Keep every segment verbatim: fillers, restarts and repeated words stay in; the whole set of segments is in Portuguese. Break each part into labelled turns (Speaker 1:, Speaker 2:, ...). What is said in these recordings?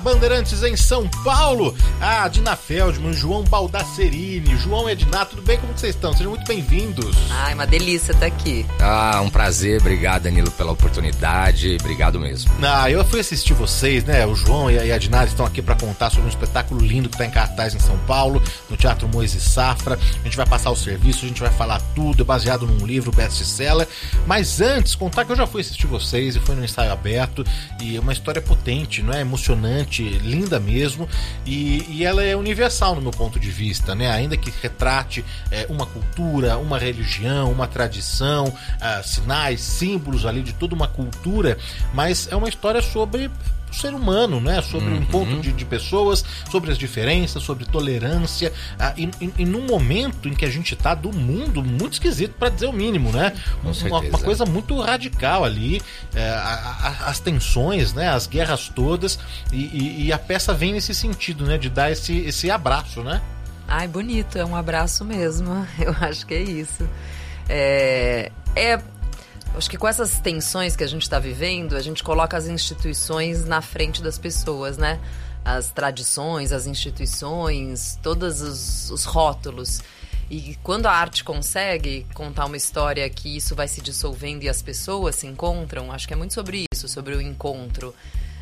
Speaker 1: Bandeirantes em São Paulo, a Dina Feldman, João Baldasserini, João e Edna, tudo bem? Como vocês estão? Sejam muito bem-vindos.
Speaker 2: Ai, uma delícia estar aqui.
Speaker 3: Ah, um prazer, obrigado, Danilo, pela oportunidade, obrigado mesmo.
Speaker 1: Ah, eu fui assistir vocês, né? O João e a Edna estão aqui para contar sobre um espetáculo lindo que está em cartaz em São Paulo, no Teatro Moisés Safra. A gente vai passar o serviço, a gente vai falar tudo, é baseado num livro best-seller. Mas antes, contar que eu já fui assistir vocês e foi no ensaio aberto, e é uma história potente, não é? Emocionante, linda mesmo, e, e ela é universal no meu ponto de vista, né? Ainda que retrate é, uma cultura, uma religião, uma tradição, uh, sinais, símbolos ali de toda uma cultura, mas é uma história sobre o ser humano, né? Sobre o uhum. encontro de, de pessoas, sobre as diferenças, sobre tolerância, ah, e, e, e num momento em que a gente tá do mundo muito esquisito, para dizer o mínimo, né? Uma, uma coisa muito radical ali, é, a, a, as tensões, né? As guerras todas, e, e, e a peça vem nesse sentido, né? De dar esse, esse abraço, né?
Speaker 2: Ai, bonito, é um abraço mesmo, eu acho que é isso. É... é... Acho que com essas tensões que a gente está vivendo, a gente coloca as instituições na frente das pessoas, né? As tradições, as instituições, todos os, os rótulos. E quando a arte consegue contar uma história que isso vai se dissolvendo e as pessoas se encontram, acho que é muito sobre isso, sobre o encontro.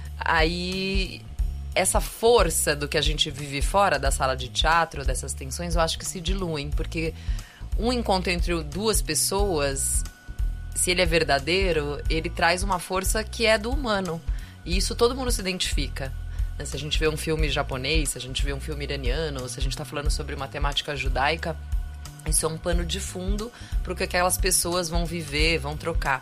Speaker 2: Aí, essa força do que a gente vive fora da sala de teatro, dessas tensões, eu acho que se diluem, porque um encontro entre duas pessoas, se ele é verdadeiro, ele traz uma força que é do humano. E isso todo mundo se identifica. Se a gente vê um filme japonês, se a gente vê um filme iraniano, se a gente está falando sobre uma temática judaica, isso é um pano de fundo para o que aquelas pessoas vão viver, vão trocar.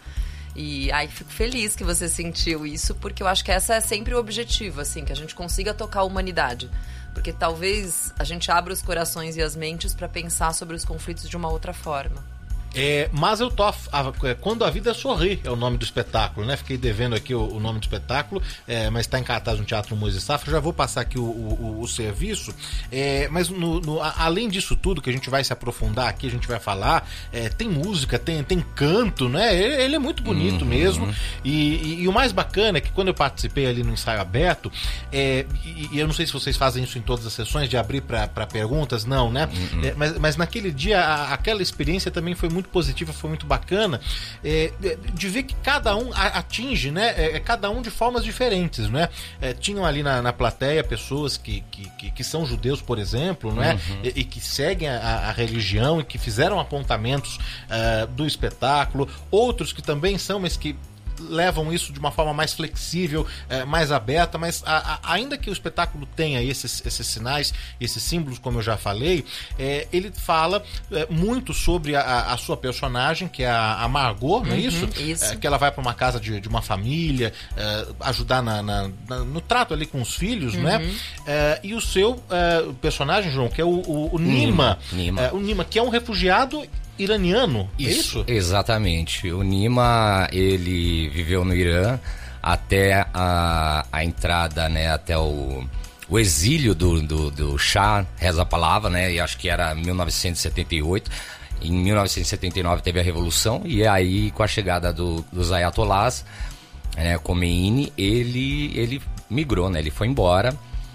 Speaker 2: E aí fico feliz que você sentiu isso, porque eu acho que essa é sempre o objetivo, assim, que a gente consiga tocar a humanidade. Porque talvez a gente abra os corações e as mentes para pensar sobre os conflitos de uma outra forma.
Speaker 1: É, Mazel Tov, a, Quando a Vida Sorri é o nome do espetáculo, né? Fiquei devendo aqui o, o nome do espetáculo, é, mas está em cartaz no Teatro Moisés Safra. Já vou passar aqui o, o, o serviço, é, mas no, no, a, além disso tudo que a gente vai se aprofundar aqui, a gente vai falar, é, tem música, tem, tem canto, né? Ele, ele é muito bonito uhum. mesmo, e, e, e o mais bacana é que quando eu participei ali no ensaio aberto, é, e, e eu não sei se vocês fazem isso em todas as sessões, de abrir para perguntas, não, né? Uhum. É, mas, mas naquele dia, a, aquela experiência também foi muito positiva, foi muito bacana, é, de ver que cada um atinge, né, é, cada um de formas diferentes, né? É, tinham ali na, na plateia pessoas que, que, que são judeus, por exemplo, né? Uhum. E, e que seguem a, a religião e que fizeram apontamentos uh, do espetáculo, outros que também são, mas que levam isso de uma forma mais flexível, é, mais aberta, mas a, a, ainda que o espetáculo tenha esses, esses sinais, esses símbolos, como eu já falei, é, ele fala é, muito sobre a, a sua personagem, que é a, a Margot, não é isso?
Speaker 2: Uhum, isso.
Speaker 1: É, que ela vai para uma casa de, de uma família, é, ajudar na, na, na, no trato ali com os filhos, uhum. né? É, e o seu é, personagem, João, que é o, o, o Nima,
Speaker 3: Nima.
Speaker 1: É, o Nima, que é um refugiado iraniano,
Speaker 3: isso,
Speaker 1: é isso?
Speaker 3: Exatamente. O Nima, ele viveu no Irã até a, a entrada, né, até o, o exílio do, do, do Shah, reza a palavra, né, e acho que era mil novecentos e setenta e oito. Em mil novecentos e setenta e nove teve a Revolução, e aí com a chegada do, dos Ayatollahs, né, Khomeini, ele, ele migrou, né, ele foi embora.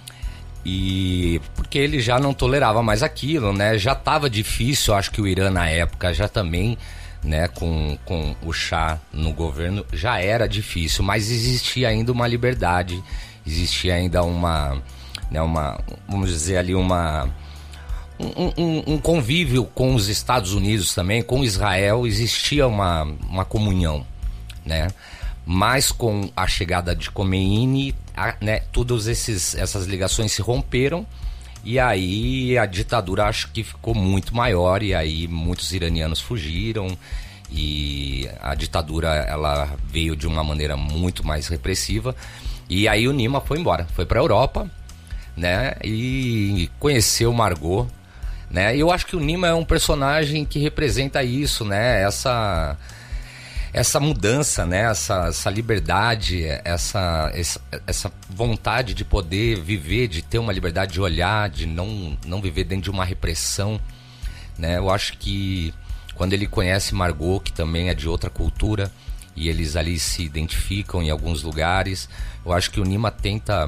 Speaker 3: E porque ele já não tolerava mais aquilo, né? Já estava difícil, acho que o Irã na época já também, né, com, com o Shah no governo, já era difícil, mas existia ainda uma liberdade, existia ainda uma, né, uma, vamos dizer ali, uma um, um, um convívio com os Estados Unidos também, com Israel, existia uma, uma comunhão, né? Mas com a chegada de Khomeini, a, né, todas esses, essas ligações se romperam, e aí a ditadura acho que ficou muito maior, e aí muitos iranianos fugiram, e a ditadura ela veio de uma maneira muito mais repressiva, e aí o Nima foi embora, foi para a Europa, né, e conheceu Margot, né, e eu acho que o Nima é um personagem que representa isso, né, essa... essa mudança, né? essa, essa liberdade, essa, essa, essa vontade de poder viver, de ter uma liberdade de olhar, de não, não viver dentro de uma repressão, né? Eu acho que quando ele conhece Margot, que também é de outra cultura, e eles ali se identificam em alguns lugares, eu acho que o Nima tenta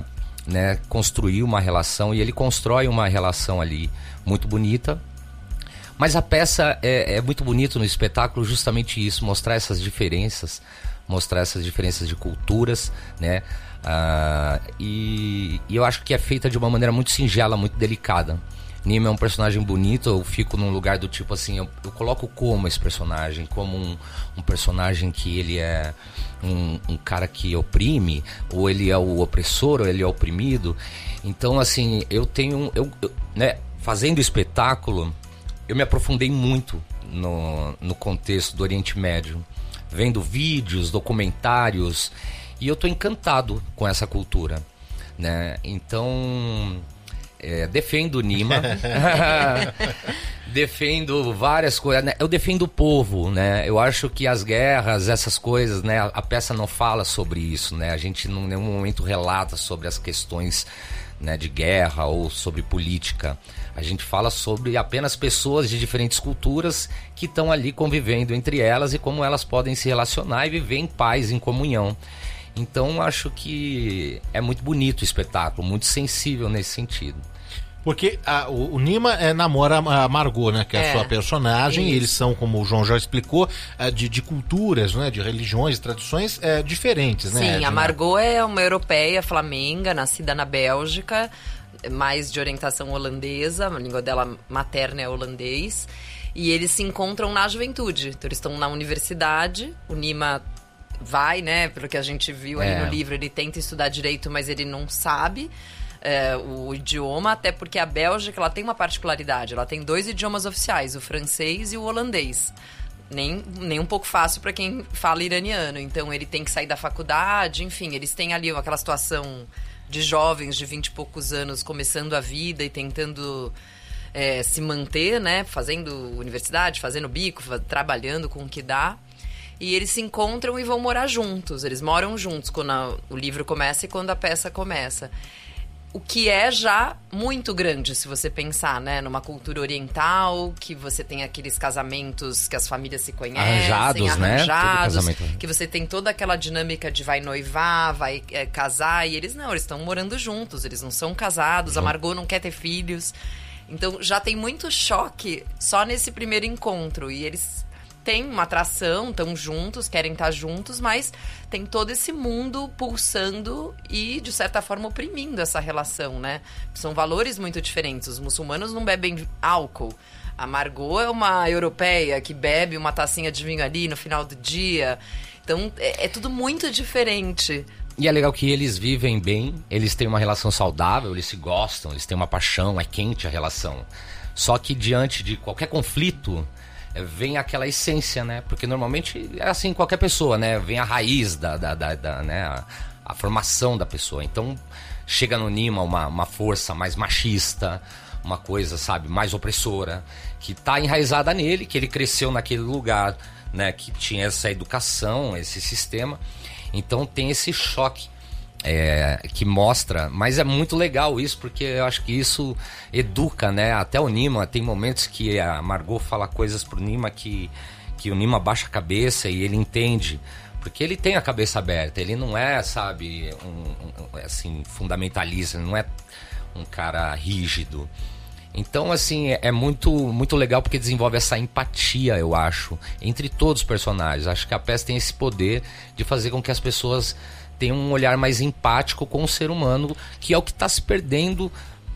Speaker 3: né, construir uma relação, e ele constrói uma relação ali muito bonita. Mas a peça é, é muito bonito no espetáculo justamente isso, mostrar essas diferenças, mostrar essas diferenças de culturas, né? Ah, e, e eu acho que é feita de uma maneira muito singela, muito delicada. Nima é um personagem bonito, eu fico num lugar do tipo assim, eu, eu coloco como esse personagem, como um, um personagem que ele é um, um cara que oprime, ou ele é o opressor, ou ele é o oprimido. Então assim, eu tenho, eu, eu, né, fazendo espetáculo, eu me aprofundei muito no, no contexto do Oriente Médio, vendo vídeos, documentários, e eu tô encantado com essa cultura, né? Então... É, defendo o Nima, defendo várias coisas, né? Eu defendo o povo, né? Eu acho que as guerras, essas coisas, né? A, a peça não fala sobre isso, né? A gente em nenhum momento relata sobre as questões, né, de guerra ou sobre política. A gente fala sobre apenas pessoas de diferentes culturas que estão ali convivendo entre elas e como elas podem se relacionar e viver em paz, em comunhão. Então acho que é muito bonito o espetáculo, muito sensível nesse sentido.
Speaker 1: Porque a, o, o Nima é, namora a Margot, né? Que é, é a sua personagem. Isso. Eles são, como o João já explicou, de, de culturas, né? De religiões, tradições é, diferentes, né?
Speaker 2: Sim,
Speaker 1: Edna?
Speaker 2: A Margot é uma europeia flamenga, nascida na Bélgica, mais de orientação holandesa, a língua dela materna é holandês. E eles se encontram na juventude. Então eles estão na universidade, o Nima vai, né? Pelo que a gente viu ali é. no livro, ele tenta estudar direito, mas ele não sabe é, o idioma, até porque a Bélgica ela tem uma particularidade, ela tem dois idiomas oficiais, o francês e o holandês. Nem, nem um pouco fácil para quem fala iraniano. Então ele tem que sair da faculdade, enfim, eles têm ali aquela situação de jovens de vinte e poucos anos começando a vida e tentando é, se manter, né? Fazendo universidade, fazendo bico, trabalhando com o que dá. E eles se encontram e vão morar juntos. Eles moram juntos quando a, o livro começa e quando a peça começa. O que é já muito grande, se você pensar, né? Numa cultura oriental, que você tem aqueles casamentos que as famílias se conhecem.
Speaker 3: Arranjados,
Speaker 2: arranjados
Speaker 3: né?
Speaker 2: Que você tem toda aquela dinâmica de vai noivar, vai é, casar. E eles não, eles estão morando juntos. Eles não são casados. Uhum. A Margot não quer ter filhos. Então já tem muito choque só nesse primeiro encontro. E eles... tem uma atração, estão juntos, querem estar juntos, mas tem todo esse mundo pulsando e, de certa forma, oprimindo essa relação, né? São valores muito diferentes. Os muçulmanos não bebem álcool. A Margot é uma europeia que bebe uma tacinha de vinho ali no final do dia. Então, é, é tudo muito diferente.
Speaker 3: E é legal que eles vivem bem, eles têm uma relação saudável, eles se gostam, eles têm uma paixão, é quente a relação. Só que, diante de qualquer conflito... vem aquela essência, né? Porque normalmente é assim qualquer pessoa, né? Vem a raiz da, da, da, da né? A, a formação da pessoa. Então chega no Nima uma, uma força mais machista, uma coisa, sabe, mais opressora, que tá enraizada nele, que ele cresceu naquele lugar, né? Que tinha essa educação, esse sistema. Então tem esse choque. É, que mostra, mas é muito legal isso, porque eu acho que isso educa, né? Até o Nima, tem momentos que a Margot fala coisas pro Nima que, que o Nima baixa a cabeça e ele entende, porque ele tem a cabeça aberta, ele não é, sabe, um, um, assim, fundamentalista, ele não é um cara rígido. Então, assim, é, é muito, muito legal porque desenvolve essa empatia, eu acho, entre todos os personagens. Acho que a peça tem esse poder de fazer com que as pessoas tem um olhar mais empático com o ser humano, que é o que está se perdendo,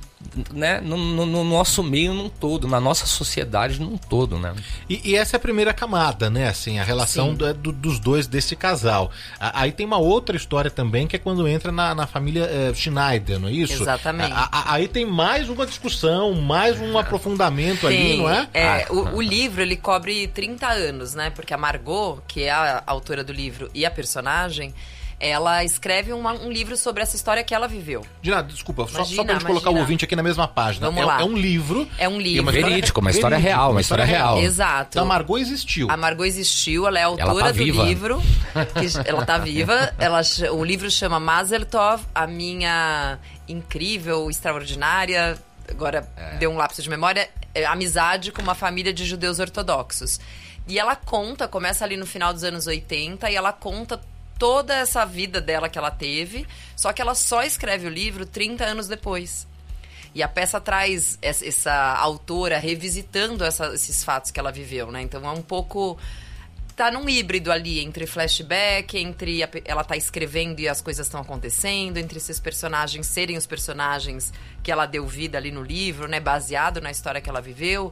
Speaker 3: né, no, no, no nosso meio num todo, na nossa sociedade num todo, né?
Speaker 1: E, e essa é a primeira camada, né? Assim, a relação do, do, dos dois desse casal. Aí tem uma outra história também, que é quando entra na, na família é, Schneider, não é isso?
Speaker 2: Exatamente.
Speaker 1: A, a, aí tem mais uma discussão, mais um aprofundamento Sim, ali, não é?
Speaker 2: é
Speaker 1: ah.
Speaker 2: o, o livro, ele cobre trinta anos, né? Porque a Margot, que é a autora do livro e a personagem, ela escreve uma, um livro sobre essa história que ela viveu.
Speaker 1: Dina, desculpa, imagina, só, só pra gente
Speaker 2: imagina.
Speaker 1: colocar o ouvinte aqui na mesma página.
Speaker 2: Vamos
Speaker 1: é,
Speaker 2: lá.
Speaker 1: é um livro.
Speaker 2: É um livro.
Speaker 3: Uma verídico, uma história
Speaker 1: verídico,
Speaker 3: real, uma história real. real.
Speaker 2: Exato.
Speaker 1: Então a Margot existiu.
Speaker 2: A Margot existiu, ela é autora
Speaker 3: ela tá
Speaker 2: do
Speaker 3: viva.
Speaker 2: livro. Que, ela tá viva. Ela, o livro chama Mazel Tov, a minha incrível, extraordinária, agora é. deu um lapso de memória, é, amizade com uma família de judeus ortodoxos. E ela conta, começa ali no final dos anos oitenta, e ela conta toda essa vida dela que ela teve, só que ela só escreve o livro trinta anos depois. E a peça traz essa, essa autora revisitando essa, esses fatos que ela viveu, né? Então é um pouco... Tá num híbrido ali entre flashback, entre a, ela tá escrevendo e as coisas estão acontecendo, entre esses personagens serem os personagens que ela deu vida ali no livro, né? Baseado na história que ela viveu.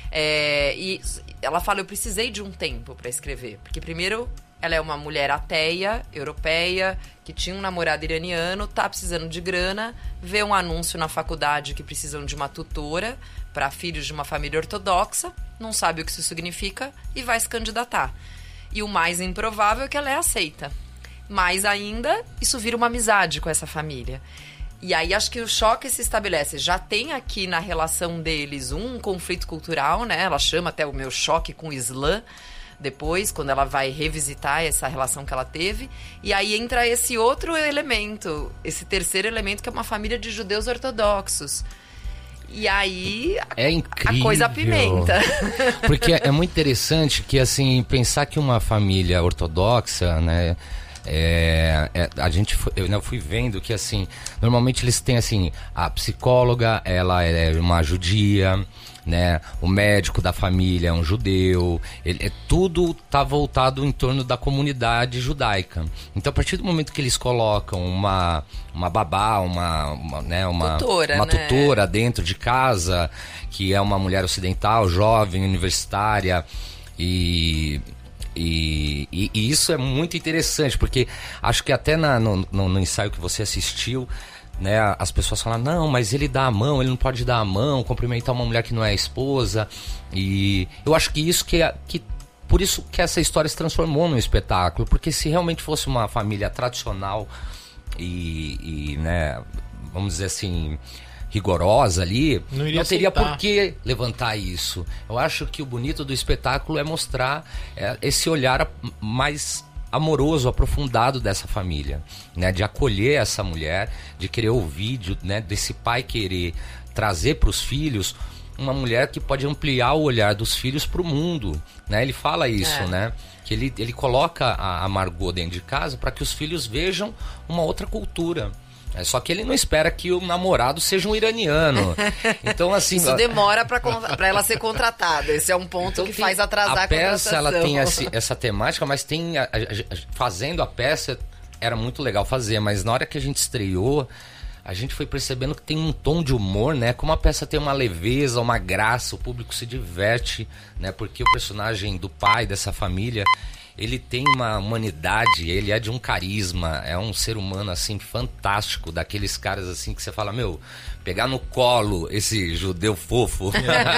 Speaker 2: É, e ela fala, eu precisei de um tempo para escrever. Porque primeiro, ela é uma mulher ateia, europeia, que tinha um namorado iraniano, tá precisando de grana, vê um anúncio na faculdade que precisam de uma tutora para filhos de uma família ortodoxa, não sabe o que isso significa e vai se candidatar. E o mais improvável é que ela é aceita. Mais ainda, isso vira uma amizade com essa família. E aí acho que o choque se estabelece. Já tem aqui na relação deles um conflito cultural, né? Ela chama até o meu choque com o Islã, depois, quando ela vai revisitar essa relação que ela teve. E aí entra esse outro elemento, esse terceiro elemento, que é uma família de judeus ortodoxos. E aí a,
Speaker 3: é incrível,
Speaker 2: a coisa apimenta.
Speaker 3: Porque é muito interessante que, assim, pensar que uma família ortodoxa, né, é, é, a gente foi, eu, eu fui vendo que, assim, normalmente eles têm, assim, a psicóloga, ela é uma judia, né, o médico da família é um judeu, ele, é, tudo tá voltado em torno da comunidade judaica. Então, a partir do momento que eles colocam uma, uma babá, uma, uma, né, uma,
Speaker 2: tutora,
Speaker 3: uma
Speaker 2: né?
Speaker 3: tutora dentro de casa, que é uma mulher ocidental, jovem, universitária, e... E, e, e isso é muito interessante, porque acho que até na, no, no, no ensaio que você assistiu, né, as pessoas falam, não, mas ele dá a mão, ele não pode dar a mão, cumprimentar uma mulher que não é esposa. E eu acho que isso que, que por isso que essa história se transformou num espetáculo, porque se realmente fosse uma família tradicional e, e né, vamos dizer assim, rigorosa ali, não, não teria por que levantar isso. Eu acho que o bonito do espetáculo é mostrar é, esse olhar mais amoroso, aprofundado dessa família, né? De acolher essa mulher, de querer ouvir, de, né, desse pai querer trazer para os filhos uma mulher que pode ampliar o olhar dos filhos para o mundo, né? Ele fala isso, é. né? Que ele, ele coloca a, a Margot dentro de casa para que os filhos vejam uma outra cultura. É, só que ele não espera que o namorado seja um iraniano. Então, assim...
Speaker 2: Isso demora para ela ser contratada. Esse é um ponto então, que tem, faz atrasar a, a
Speaker 3: peça. Ela tem esse, essa temática, mas tem... A, a, a, fazendo a peça, era muito legal fazer. Mas na hora que a gente estreou, a gente foi percebendo que tem um tom de humor, né? Como a peça tem uma leveza, uma graça, o público se diverte, né? Porque o personagem do pai dessa família... Ele tem uma humanidade, ele é de um carisma, é um ser humano, assim, fantástico, daqueles caras, assim, que você fala, meu, pegar no colo esse judeu fofo.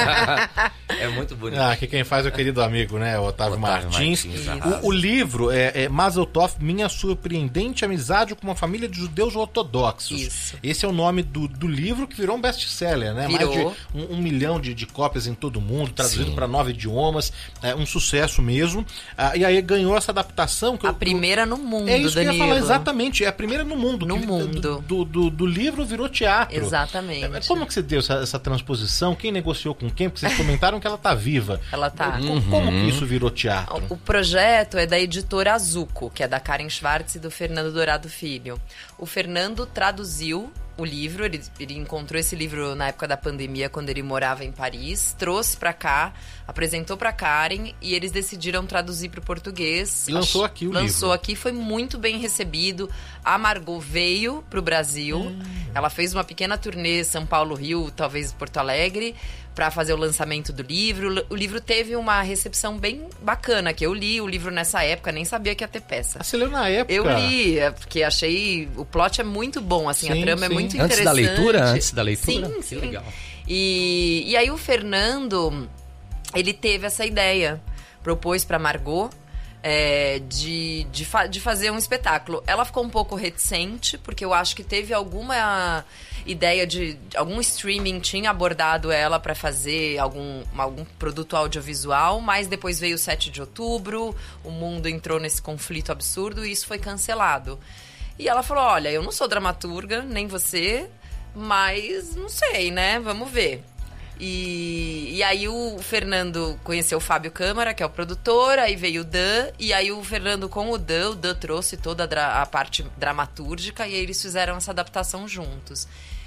Speaker 3: É muito bonito.
Speaker 1: Ah, aqui quem faz é o querido amigo, né, o Otávio, Otávio Martins. Martins o, o livro é, é Mazel Tov, Minha Surpreendente Amizade com uma Família de Judeus Ortodoxos. Isso. Esse é o nome do, do livro, que virou um best-seller, né?
Speaker 2: Virou.
Speaker 1: Mais de um, um milhão de, de cópias em todo o mundo, traduzido para nove idiomas, é um sucesso mesmo. Ah, e aí ganhou essa adaptação. Que
Speaker 2: a
Speaker 1: eu,
Speaker 2: primeira no mundo,
Speaker 1: é isso
Speaker 2: Danilo.
Speaker 1: que eu ia falar, exatamente. É a primeira no mundo.
Speaker 2: No
Speaker 1: que,
Speaker 2: mundo.
Speaker 1: Do, do, do, do livro virou teatro.
Speaker 2: Exatamente.
Speaker 1: Como que você deu essa, essa transposição? Quem negociou com quem? Porque vocês comentaram que ela tá viva.
Speaker 2: Ela tá.
Speaker 1: Como, como que isso virou teatro?
Speaker 2: O projeto é da editora Azuco, que é da Karen Schwartz e do Fernando Dourado Filho. O Fernando traduziu o livro, ele, ele encontrou esse livro na época da pandemia, quando ele morava em Paris, trouxe pra cá, apresentou pra Karen e eles decidiram traduzir pro português.
Speaker 1: E lançou aqui o
Speaker 2: lançou
Speaker 1: livro.
Speaker 2: Lançou aqui, foi muito bem recebido. A Margot veio pro Brasil, hum. ela fez uma pequena turnê São Paulo, Rio, talvez Porto Alegre, para fazer o lançamento do livro. O livro teve uma recepção bem bacana, que eu li o livro nessa época, nem sabia que ia ter peça.
Speaker 1: Ah, você leu na época?
Speaker 2: Eu li, porque achei... O plot é muito bom, assim,
Speaker 1: sim,
Speaker 2: a trama
Speaker 1: sim.
Speaker 2: é muito
Speaker 3: Antes
Speaker 2: interessante.
Speaker 3: da leitura? Antes da leitura?
Speaker 2: Sim, sim.
Speaker 3: Que legal.
Speaker 2: E, e aí o Fernando, ele teve essa ideia, propôs pra Margot, É, de, de, fa- de fazer um espetáculo. Ela ficou um pouco reticente, porque eu acho que teve alguma ideia de... Algum streaming tinha abordado ela para fazer algum, algum produto audiovisual, mas depois veio o sete de outubro, o mundo entrou nesse conflito absurdo e isso foi cancelado. E ela falou, olha, eu não sou dramaturga, nem você, mas não sei, né? Vamos ver. E, e aí o Fernando conheceu o Fábio Câmara, que é o produtor, aí veio o Dan, e aí o Fernando com o Dan, o Dan trouxe toda a, dra- a parte dramatúrgica, e aí eles fizeram essa adaptação juntos.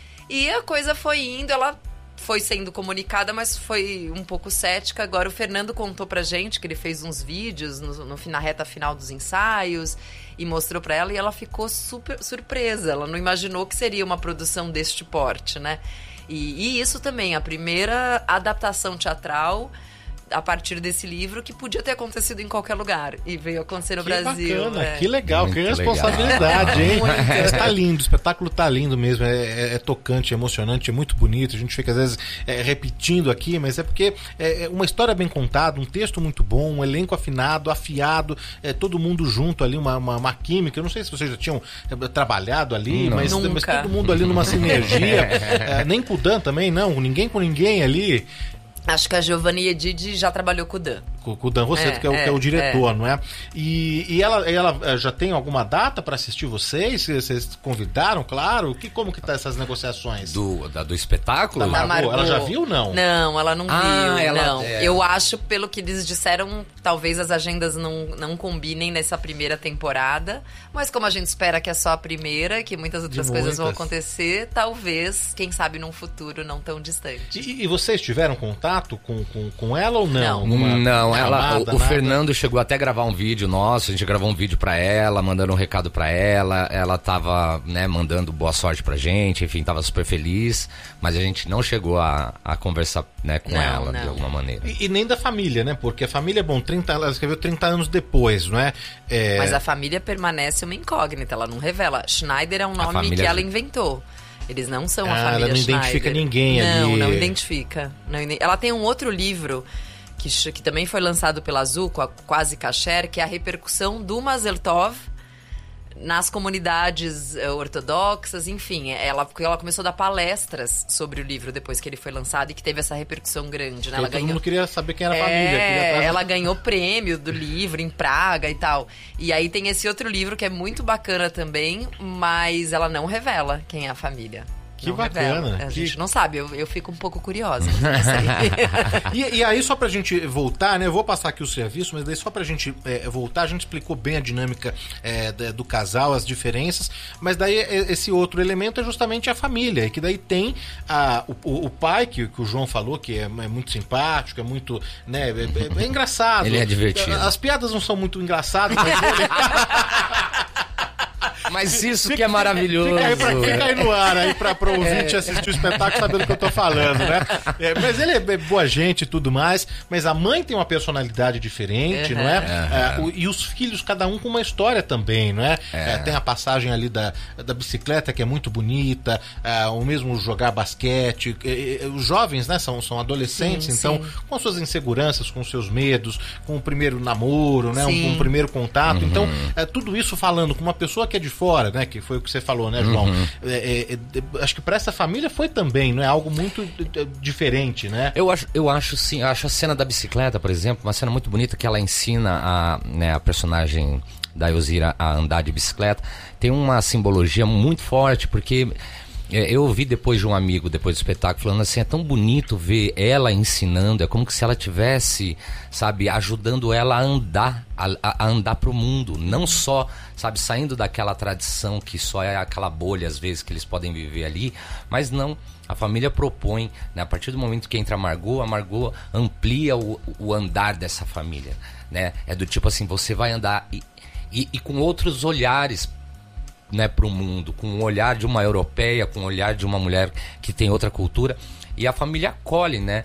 Speaker 2: E a coisa foi indo, ela foi sendo comunicada, mas foi um pouco cética. Agora o Fernando contou pra gente que ele fez uns vídeos no, no, na reta final dos ensaios e mostrou pra ela, e ela ficou super surpresa. Ela não imaginou que seria uma produção deste porte, né? E, e isso também, a primeira adaptação teatral a partir desse livro, que podia ter acontecido em qualquer lugar e veio acontecer no
Speaker 1: que
Speaker 2: Brasil.
Speaker 1: Bacana,
Speaker 2: é.
Speaker 1: Que legal,
Speaker 3: Muito
Speaker 1: que responsabilidade,
Speaker 3: legal.
Speaker 1: hein?
Speaker 2: Muito.
Speaker 1: Mas tá lindo, o espetáculo tá lindo mesmo, é, é, é tocante, é emocionante, é muito bonito. A gente fica às vezes é, repetindo aqui, mas é porque é uma história bem contada, um texto muito bom, um elenco afinado, afiado, é, todo mundo junto ali, uma, uma, uma química. Eu não sei se vocês já tinham é, trabalhado ali, mas, mas todo mundo ali numa sinergia. É, nem com o Dan também, não, ninguém com ninguém ali.
Speaker 2: Acho que a Giovanna Edid já trabalhou com o Dan.
Speaker 1: Com, com o Dan Rosseto,
Speaker 2: É,
Speaker 1: que, é o,
Speaker 2: é,
Speaker 1: que é o diretor,
Speaker 2: é.
Speaker 1: não é? E, e ela, ela já tem alguma data para assistir vocês? Vocês convidaram, claro? Que, como que tá essas negociações?
Speaker 3: Do, da, do espetáculo?
Speaker 1: Da
Speaker 2: Da
Speaker 1: Margot,
Speaker 2: Margot.
Speaker 1: ela já viu ou não?
Speaker 2: Não, ela não
Speaker 3: Ah,
Speaker 2: viu,
Speaker 3: ela-
Speaker 2: não.
Speaker 3: é.
Speaker 2: Eu acho, pelo que eles disseram, talvez as agendas não, não combinem nessa primeira temporada. Mas como a gente espera que é só a primeira, que muitas outras
Speaker 1: De
Speaker 2: coisas vão
Speaker 1: muitas.
Speaker 2: acontecer, talvez, quem sabe, num futuro não tão distante.
Speaker 1: E, e vocês tiveram contato com, com, com ela ou não?
Speaker 2: Não.
Speaker 1: Uma
Speaker 3: Não, ela,
Speaker 1: chamada,
Speaker 3: o, o
Speaker 1: nada?
Speaker 3: Fernando chegou até a gravar um vídeo nosso, a gente gravou um vídeo pra ela, mandando um recado pra ela, ela tava, né, mandando boa sorte pra gente, enfim, tava super feliz, mas a gente não chegou a, a conversar, né, com
Speaker 2: Não,
Speaker 3: ela,
Speaker 2: não.
Speaker 3: de alguma maneira.
Speaker 1: E, e nem da família, né? Porque a família, é bom, trinta, ela escreveu trinta anos depois, não é? É,
Speaker 2: Mas a família permanece uma incógnita, ela não revela. Schneider é um nome
Speaker 3: família-
Speaker 2: que ela inventou. Eles não são a
Speaker 1: Ah,
Speaker 2: família
Speaker 1: ela não
Speaker 2: Schneider.
Speaker 1: identifica ninguém
Speaker 2: não,
Speaker 1: ali.
Speaker 2: Não, identifica. Não ide- Ela tem um outro livro que, ch- que também foi lançado pela Azul, com a Quase Kasher, que é a repercussão do Mazel Tov nas comunidades eh, ortodoxas, enfim. Ela, porque ela começou a dar palestras sobre o livro depois que ele foi lançado e que teve essa repercussão grande, né?
Speaker 1: Todo
Speaker 2: Ela ganhou...
Speaker 1: mundo queria saber quem era a
Speaker 2: É,
Speaker 1: família. Queria atrás-
Speaker 2: ela ganhou prêmio do livro em Praga e tal. E aí tem esse outro livro que é muito bacana também, mas ela não revela quem é a família.
Speaker 1: Que
Speaker 2: Não
Speaker 1: bacana,
Speaker 2: revela. A
Speaker 1: que-
Speaker 2: gente não sabe, eu, eu fico um pouco curiosa. Não sei.
Speaker 1: E, e aí, só pra gente voltar, né? Eu vou passar aqui o serviço, mas daí só pra gente é, voltar, a gente explicou bem a dinâmica é, da- do casal, as diferenças, mas daí é, esse outro elemento é justamente a família, e que daí tem a, o, o- o pai, que, que o João falou, que é, é muito simpático, é muito, né, é, é- é engraçado.
Speaker 3: Ele é divertido.
Speaker 1: As piadas não são muito engraçadas, mas ele...
Speaker 3: Mas isso que é maravilhoso.
Speaker 1: Fica aí, pra, fica aí no ar aí pra, pra ouvinte assistir o espetáculo sabendo do que eu tô falando, né? É, mas ele é boa gente e tudo mais, mas a mãe tem uma personalidade diferente,
Speaker 2: Uhum.
Speaker 1: não é? É, o- e os filhos, cada um com uma história também, não é? É, tem a passagem ali da, da bicicleta, que é muito bonita, é, o mesmo jogar basquete. É, é, os jovens, né, são, são adolescentes,
Speaker 2: Sim,
Speaker 1: então,
Speaker 2: sim.
Speaker 1: com suas inseguranças, com seus medos, com o primeiro namoro, né? Um,
Speaker 2: Sim.
Speaker 1: um primeiro contato. Então, é, tudo isso falando com uma pessoa que é de fora, né? Que foi o que você falou, né, João? É, é, é, acho que para essa família foi também, não é algo muito é, diferente, né?
Speaker 3: Eu acho, eu acho sim, eu acho a cena da bicicleta, por exemplo, uma cena muito bonita que ela ensina a, né, a personagem da Elzira a andar de bicicleta. Tem uma simbologia muito forte, porque é, eu ouvi depois de um amigo, depois do espetáculo, falando assim, é tão bonito ver ela ensinando, é como que se ela tivesse, sabe, ajudando ela a andar, a, a andar pro mundo, não só, sabe, saindo daquela tradição que só é aquela bolha, às vezes, que eles podem viver ali, mas não, a família propõe, né, a partir do momento que entra a Margot, a Margot amplia o, o andar dessa família, né, é do tipo assim, você vai andar e, e, e com outros olhares, né, para o mundo, com o olhar de uma europeia, com o olhar de uma mulher que tem outra cultura, e a família acolhe, né?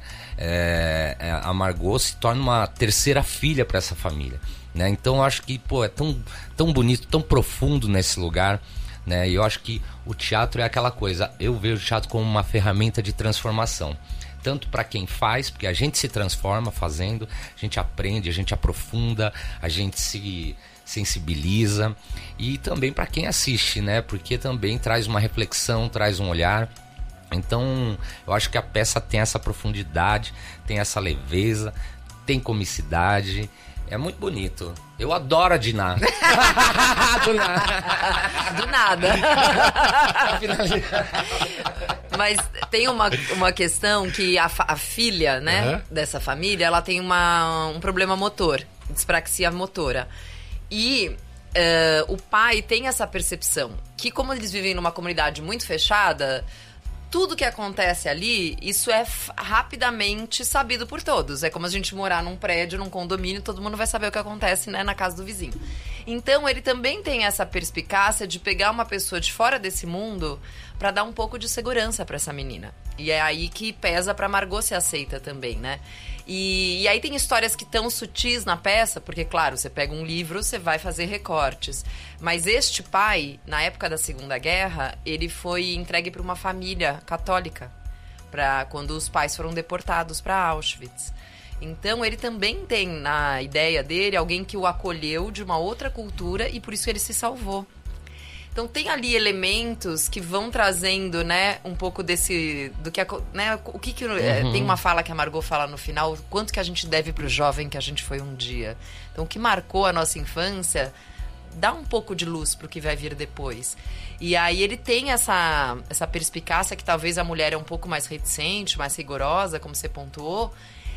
Speaker 3: É, é, a Margot se torna uma terceira filha para essa família, né? Então eu acho que, pô, é tão, tão bonito, tão profundo nesse lugar, né? E eu acho que o teatro é aquela coisa, eu vejo o teatro como uma ferramenta de transformação, tanto para quem faz, porque a gente se transforma fazendo, a gente aprende, a gente aprofunda, a gente se sensibiliza, e também para quem assiste, né? Porque também traz uma reflexão, traz um olhar. Então, eu acho que a peça tem essa profundidade, tem essa leveza, tem comicidade. É muito bonito. Eu adoro a Diná.
Speaker 2: Do nada. Mas tem uma, uma questão que a, a filha, né, uhum. dessa família, ela tem uma, um problema motor, dispraxia motora. E uh, o pai tem essa percepção que, como eles vivem numa comunidade muito fechada, tudo que acontece ali, isso é f- rapidamente sabido por todos. É como a gente morar num prédio, num condomínio, todo mundo vai saber o que acontece, né, na casa do vizinho. Então, ele também tem essa perspicácia de pegar uma pessoa de fora desse mundo para dar um pouco de segurança para essa menina. E é aí que pesa pra Margot ser aceita também, né? E, e aí tem histórias que estão sutis na peça, porque, claro, você pega um livro, você vai fazer recortes. Mas este pai, na época da Segunda Guerra, ele foi entregue para uma família católica, pra, quando os pais foram deportados para Auschwitz. Então, ele também tem na ideia dele alguém que o acolheu de uma outra cultura e por isso ele se salvou. Então, tem ali elementos que vão trazendo, né, um pouco desse... do que, né, o que, que uhum. Tem uma fala que a Margot fala no final, quanto que a gente deve pro jovem que a gente foi um dia. Então, o que marcou a nossa infância dá um pouco de luz pro que vai vir depois. E aí ele tem essa, essa perspicácia que talvez a mulher é um pouco mais reticente, mais rigorosa, como você pontuou.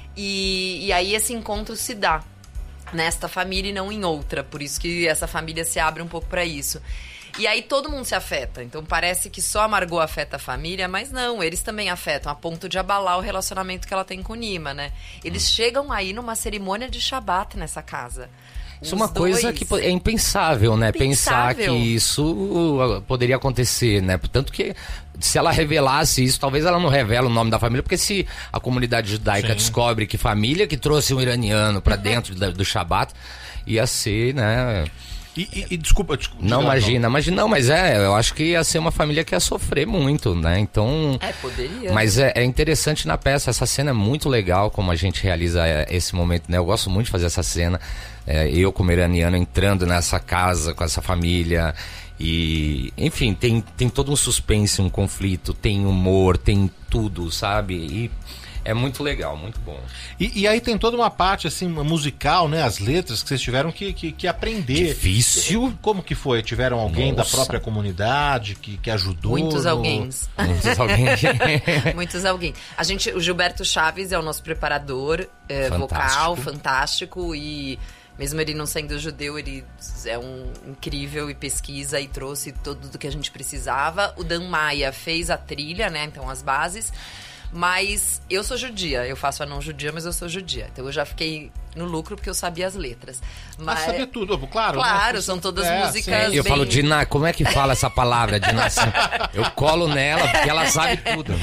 Speaker 2: E, e aí esse encontro se dá nesta família e não em outra. Por isso que essa família se abre um pouco para isso. E aí todo mundo se afeta. Então parece que só a Margot afeta a família, mas não, eles também afetam, a ponto de abalar o relacionamento que ela tem com o Nima, né? Eles hum. chegam aí numa cerimônia de Shabat nessa casa.
Speaker 3: Isso é uma coisa que é impensável, né? Pensar que isso poderia acontecer, né? Tanto que se ela revelasse isso, talvez ela não revela o nome da família, porque se a comunidade judaica Sim. descobre que família que trouxe um iraniano pra dentro do, do Shabat, ia ser, né...
Speaker 1: E, e, e desculpa, desculpa.
Speaker 3: Não, imagina, imagina, não, mas é, eu acho que ia ser uma família que ia sofrer muito, né? Então.
Speaker 2: É, poderia.
Speaker 3: Mas é, é interessante na peça, essa cena é muito legal, como a gente realiza esse momento, né? Eu gosto muito de fazer essa cena. É, eu, como iraniano, entrando nessa casa com essa família. E, enfim, tem, tem todo um suspense, um conflito, tem humor, tem tudo, sabe? E. É muito legal, muito bom.
Speaker 1: E, e aí tem toda uma parte assim musical, né? As letras que vocês tiveram que, que, que aprender.
Speaker 3: Difícil.
Speaker 1: Como que foi? Tiveram alguém
Speaker 3: Nossa.
Speaker 1: da própria comunidade que, que ajudou?
Speaker 2: Muitos
Speaker 1: no...
Speaker 2: alguém.
Speaker 3: Muitos alguém.
Speaker 2: Muitos alguém. A gente, o Gilberto Chaves é o nosso preparador é, vocal, fantástico. E mesmo ele não sendo judeu, ele é um incrível e pesquisa e trouxe tudo do que a gente precisava. O Dan Maia fez a trilha, né? Então as bases. Mas eu sou judia, eu faço a não judia, mas eu sou judia. Então eu já fiquei no lucro porque eu sabia as letras. Mas
Speaker 1: ah, sabia tudo, claro.
Speaker 2: Claro,
Speaker 1: né?
Speaker 2: são todas
Speaker 1: é,
Speaker 2: músicas
Speaker 3: sim. Eu
Speaker 2: bem...
Speaker 3: falo, Diná, como é que fala essa palavra, Diná? Eu colo nela porque ela sabe tudo.